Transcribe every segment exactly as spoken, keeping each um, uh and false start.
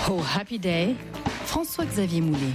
Oh Happy Day, François-Xavier Moulet.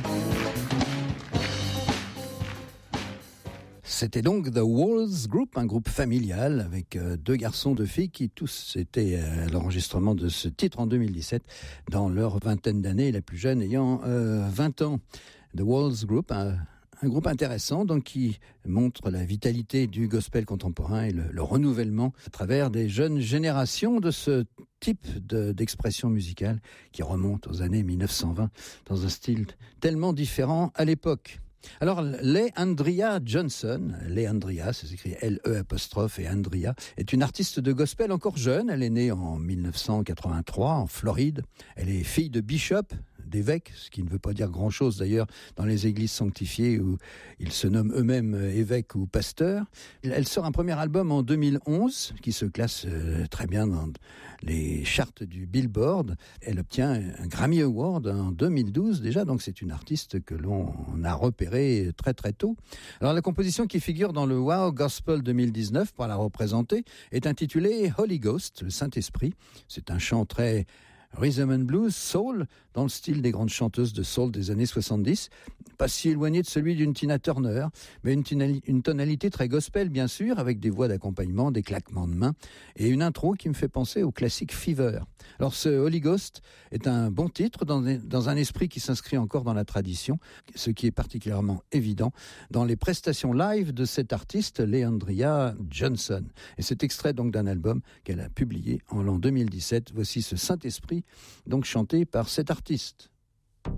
C'était donc The Walls Group, un groupe familial avec euh, deux garçons, deux filles qui tous étaient à l'enregistrement de ce titre en deux mille dix-sept dans leur vingtaine d'années, la plus jeune ayant euh, vingt ans. The Walls Group, un, un groupe intéressant donc qui montre la vitalité du gospel contemporain et le, le renouvellement à travers des jeunes générations de ce type de, d'expression musicale qui remonte aux années mille neuf cent vingt dans un style tellement différent à l'époque. Alors, Leandria Johnson, Leandria, ça s'écrit L E apostrophe et Andrea, est une artiste de gospel encore jeune. Elle est née en mille neuf cent quatre-vingt-trois en Floride. Elle est fille de bishop, d'évêque, ce qui ne veut pas dire grand-chose d'ailleurs dans les églises sanctifiées où ils se nomment eux-mêmes évêques ou pasteurs. Elle sort un premier album en deux mille onze qui se classe très bien dans les charts du Billboard. Elle obtient un Grammy Award en deux mille douze déjà, donc c'est une artiste que l'on a repérée très très tôt. Alors la composition qui figure dans le Wow Gospel deux mille dix-neuf pour la représenter est intitulée Holy Ghost, le Saint-Esprit. C'est un chant très rhythm and blues, soul, dans le style des grandes chanteuses de soul des années soixante-dix, pas si éloigné de celui d'une Tina Turner, mais une, tonali- une tonalité très gospel bien sûr, avec des voix d'accompagnement, des claquements de mains, et une intro qui me fait penser au classique Fever. Alors ce Holy Ghost est un bon titre dans, dans un esprit qui s'inscrit encore dans la tradition, ce qui est particulièrement évident dans les prestations live de cette artiste, Leandria Johnson. Et c'est extrait donc d'un album qu'elle a publié en l'an deux mille dix-sept. Voici ce Saint-Esprit, donc chanté par cet artiste.